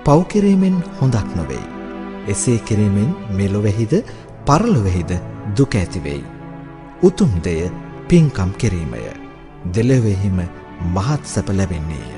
පව් කිරීමෙන් හොඳක් නොවේයි. එසේ කිරීමෙන් මෙලොවෙහිද පරලොවෙහිද දුක ඇති වෙයි. උතුම් දෙය පින්කම් කිරීමය. දෙලොවෙහිම මහත් සැප ලැබෙන්නේ.